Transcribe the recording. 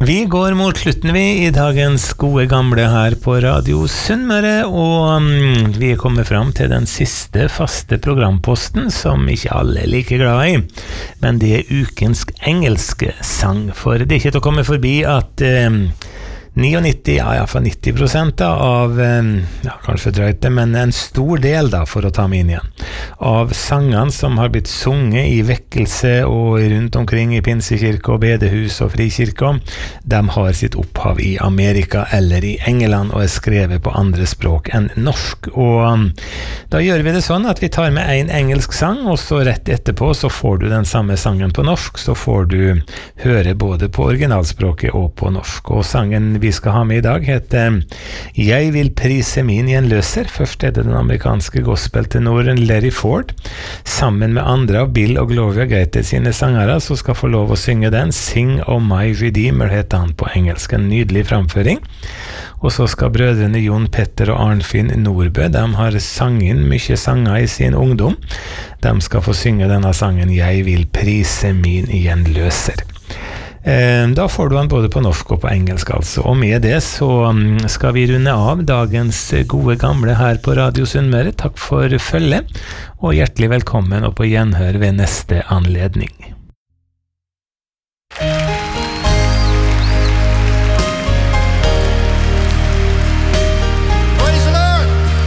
Vi går mot slutten I dagens gode gamle her på Radio Sunnmøre, og vi kommer fram til den siste faste programposten som ikke alle like glad I, men det ukens engelske sang, for det ikke til å komme forbi at 99, ja, I hvert fall 90% av, ja, kanskje drøyt det, men en stor del da, for å ta med inn igjen, av sangene som har blitt sunget I vekkelse og rundt omkring I pinsekirke og bedehus og frikirke, de har sitt opphav I Amerika eller I England og skrevet på andre språk enn norsk. Og da gjør vi det sånn at vi tar med en engelsk sang, og så rett etterpå så får du den samme sangen på norsk, så får du høre både på originalspråket og på norsk. Og sangen vi skal ha med I dag heter «Jeg vil prise min gjenløser». Først det den amerikanske gospeltenoren Larry Ford, sammen med andre av Bill og Gloria Gaynor sine sangere, så skal få lov å synge den. «Sing O My Redeemer» heter han på engelsk, en nydelig framføring. Og så skal brødrene Jon Petter og Arnfinn Nordbø, de har sanget mye sanger I sin ungdom. De skal få synge denne sangen «Jeg vil prise min gjenløser». Da får du han både på norsk og på engelsk altså, og med det så skal vi runde av dagens gode gamle her på Radio Sunnmøre. Takk for følget, og hjertelig velkommen og på gjenhør ved neste anledning.